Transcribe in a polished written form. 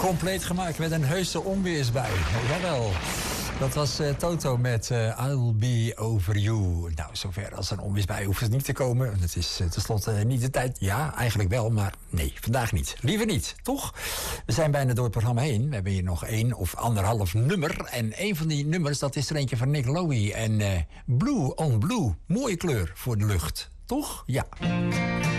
compleet gemaakt met een heuse onweersbui. Jawel. Dat was Toto met I'll Be Over You. Nou, zover als een onweersbui hoeft het niet te komen. Het is tenslotte niet de tijd. Ja, eigenlijk wel, maar nee, vandaag niet. Liever niet, toch? We zijn bijna door het programma heen. We hebben hier nog 1 of 1,5 nummer. En een van die nummers, dat is er eentje van Nick Lowe. En Blue on Blue. Mooie kleur voor de lucht, toch? Ja.